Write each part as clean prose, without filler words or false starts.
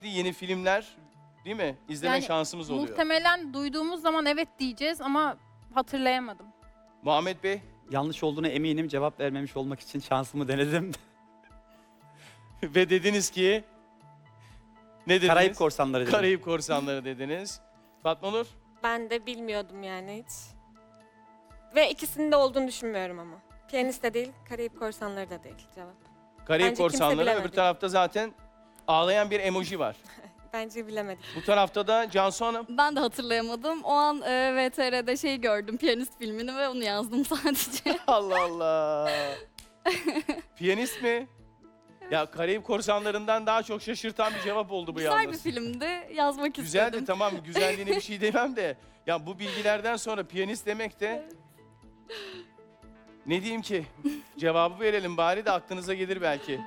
yeni filmler değil mi? İzleme Yani şansımız oluyor. Muhtemelen duyduğumuz zaman evet diyeceğiz ama hatırlayamadım. Muhammed Bey Yanlış olduğuna eminim. Cevap vermemiş olmak için şansımı denedim. ve dediniz ki ne dediniz? Karayip Korsanları dedim. Karayip Korsanları dediniz. Fatma Nur? Ben de bilmiyordum yani hiç. Ve ikisinin de olduğunu düşünmüyorum ama. Piyanist de değil, Karayip Korsanları da değil cevap. Karayip Bence kimse Korsanları, bilemedi. öbür tarafta zaten ağlayan bir emoji var. Bence bilemedik. Bu tarafta da Cansu Hanım. Ben de hatırlayamadım. O an VTR'de şey gördüm, Piyanist filmini ve onu yazdım sadece. Allah Allah. Piyanist mi? Ya Karayip Korsanları'ndan daha çok şaşırtan bir cevap oldu bu Güzel bir yalnız. filmdi, yazmak Güzeldi, istedim. tamam, güzelliğine bir şey demem de. Ya bu bilgilerden sonra piyanist demek de... Ne diyeyim ki? Cevabı verelim bari de aklınıza gelir belki.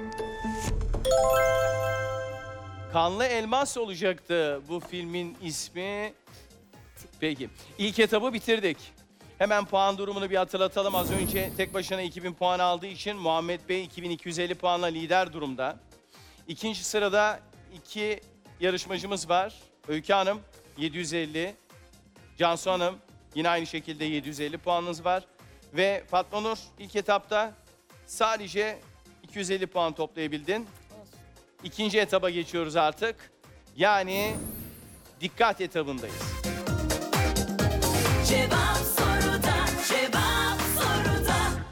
Kanlı Elmas olacaktı bu filmin ismi. Peki. İlk etabı bitirdik. Hemen puan durumunu bir hatırlatalım. Az önce tek başına 2000 puan aldığı için Muhammed Bey 2250 puanla lider durumda. İkinci sırada iki yarışmacımız var. Öykü Hanım 750, Cansu Hanım yine aynı şekilde 750 puanınız var. Ve Fatma Nur ilk etapta sadece 250 puan toplayabildin. İkinci etaba geçiyoruz artık. Yani dikkat etabındayız. Cevap soruda, cevap soruda.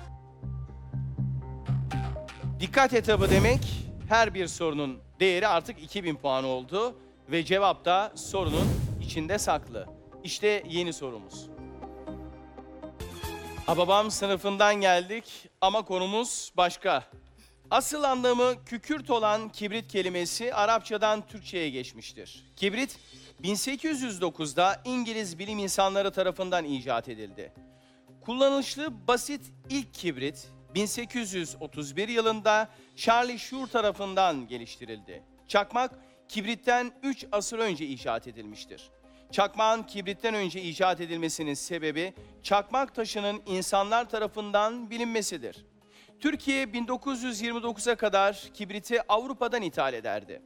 Dikkat etabı demek her bir sorunun değeri artık 2000 puan oldu. Ve cevap da sorunun içinde saklı. İşte yeni sorumuz. Hababam sınıfından geldik ama konumuz başka. Asıl anlamı kükürt olan kibrit kelimesi Arapçadan Türkçe'ye geçmiştir. Kibrit 1809'da İngiliz bilim insanları tarafından icat edildi. Kullanışlı basit ilk kibrit 1831 yılında Charlie Shore tarafından geliştirildi. Çakmak kibritten 3 asır önce icat edilmiştir. Çakmağın kibritten önce icat edilmesinin sebebi çakmak taşının insanlar tarafından bilinmesidir. Türkiye 1929'a kadar kibriti Avrupa'dan ithal ederdi.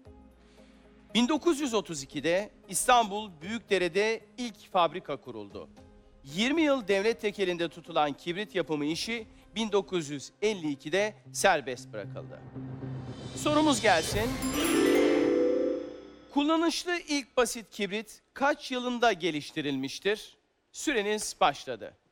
1932'de İstanbul Büyükdere'de ilk fabrika kuruldu. 20 yıl devlet tekelinde tutulan kibrit yapımı işi 1952'de serbest bırakıldı. Sorumuz gelsin. Kullanışlı ilk basit kibrit kaç yılında geliştirilmiştir? Süreniz başladı.